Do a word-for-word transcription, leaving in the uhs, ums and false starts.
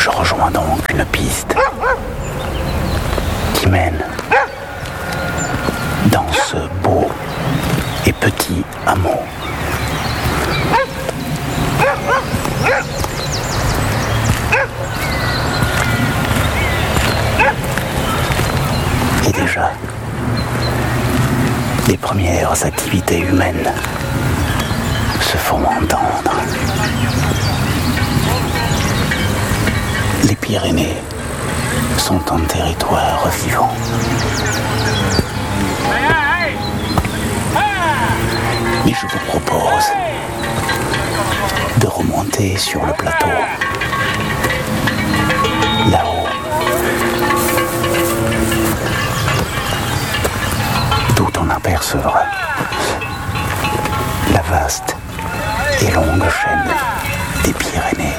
Je rejoins donc une piste qui mène dans ce beau et petit hameau. Et déjà, les premières activités humaines se font entendre. Les Pyrénées sont un territoire vivant. Mais je vous propose de remonter sur le plateau, là-haut, d'où on apercevra la vaste et longue chaîne des Pyrénées.